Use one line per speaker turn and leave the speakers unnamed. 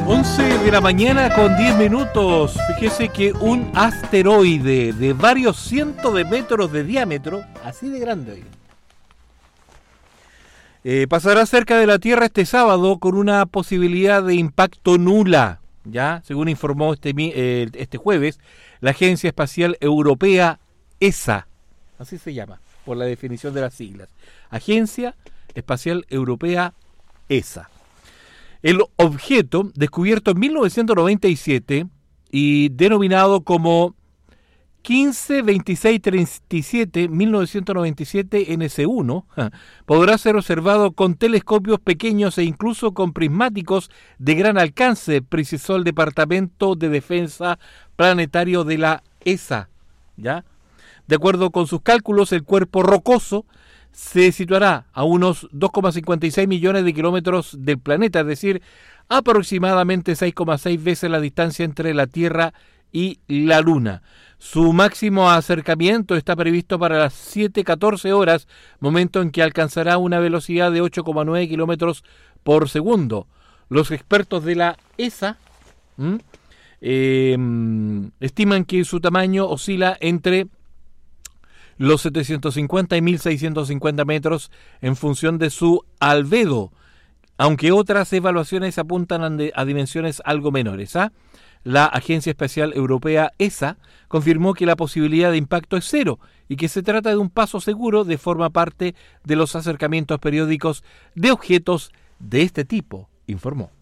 11 de la mañana con 10 minutos. Fíjese que un asteroide de varios cientos de metros de diámetro, así de grande, pasará cerca de la Tierra este sábado con una posibilidad de impacto nula, ¿ya? Según informó este jueves la Agencia Espacial Europea ESA, así se llama, por la definición de las siglas. Agencia Espacial Europea ESA. El objeto, descubierto en 1997 y denominado como 152637 NC1, podrá ser observado con telescopios pequeños e incluso con prismáticos de gran alcance, precisó el Departamento de Defensa Planetario de la ESA, ¿ya? De acuerdo con sus cálculos, el cuerpo rocoso se situará a unos 2,56 millones de kilómetros del planeta, es decir, aproximadamente 6,6 veces la distancia entre la Tierra y la Luna. Su máximo acercamiento está previsto para las 7:14 horas, momento en que alcanzará una velocidad de 8,9 kilómetros por segundo. Los expertos de la ESA estiman que su tamaño oscila entre los 750 y 1650 metros en función de su albedo, aunque otras evaluaciones apuntan a dimensiones algo menores. La Agencia Espacial Europea ESA confirmó que la posibilidad de impacto es cero y que se trata de un paso seguro de forma parte de los acercamientos periódicos de objetos de este tipo, informó.